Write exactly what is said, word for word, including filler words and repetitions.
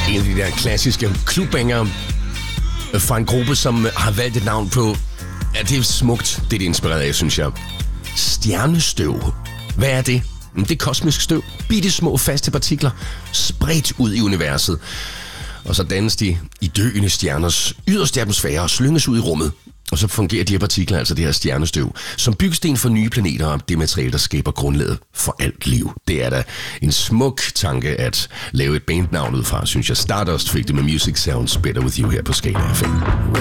En af de der klassiske klubbanger fra en gruppe, som har valgt et navn på. Ja, det er smukt, det er det inspireret af, synes jeg. Stjernestøv. Hvad er det? Det er kosmisk støv. Bitte små faste partikler, spredt ud i universet. Og så dannes de i døende stjerners yderste atmosfære og slynges ud i rummet. Og så fungerer de her partikler, altså det her stjernestøv, som byggesten for nye planeter og det materiale, der skaber grundlaget for alt liv. Det er da en smuk tanke at lave et bandnavn ud fra, synes jeg. Stardust fik det med Music Sounds Better With You her på Skala F M.